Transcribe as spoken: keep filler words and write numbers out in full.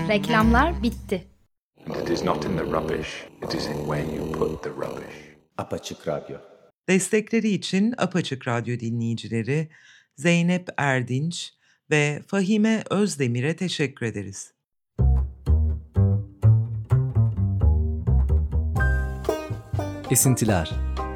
Reklamlar bitti. It is not in the rubbish, it is in where you put the rubbish. Apaçık Radyo. Destekleri için Apaçık Radyo dinleyicileri Zeynep Erdinç ve Fahime Özdemir'e teşekkür ederiz. Esintiler.